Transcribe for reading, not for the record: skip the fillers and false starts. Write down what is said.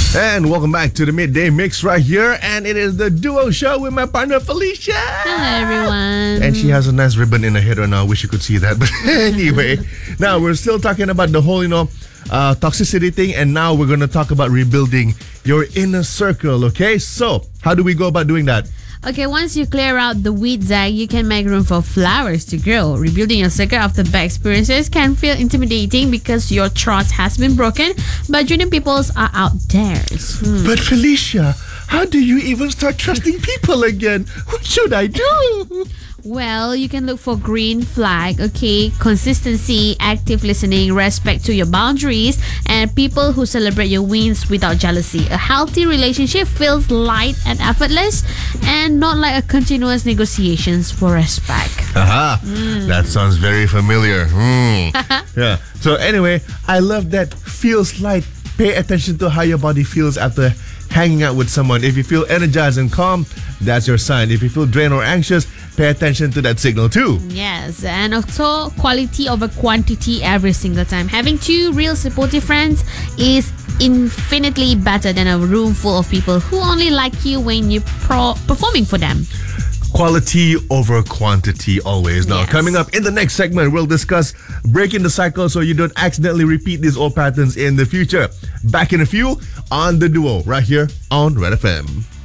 And welcome back to the Midday Mix right here. And it is the duo show with my partner Felicia. Hello, everyone. And she has a nice ribbon in her hair right now. Wish you could see that. But anyway, now we're still talking about the whole, toxicity thing. And now we're going to talk about rebuilding your inner circle. Okay, so how do we go about doing that? Okay, once you clear out the weed zag, you can make room for flowers to grow. Rebuilding your circle after bad experiences can feel intimidating because your trust has been broken, but genuine peoples are out there. But Felicia, how do you even start trusting people again? What should I do? Well, you can look for green flag, okay? Consistency, active listening, respect to your boundaries, and people who celebrate your wins without jealousy. A healthy relationship feels light and effortless and not like a continuous negotiations for respect. Aha, that sounds very familiar. Yeah. So anyway, I love that feels light. Pay attention to how your body feels after hanging out with someone. If you feel energized and calm, that's your sign. If you feel drained or anxious, pay attention to that signal too. Yes, and also quality over quantity every single time. Having two real supportive friends is infinitely better than a room full of people who only like you when you're performing for them. Quality over quantity always. Now, Yes. coming up in the next segment, we'll discuss breaking the cycle so you don't accidentally repeat these old patterns in the future. Back in a few on The Duo, right here on Red FM.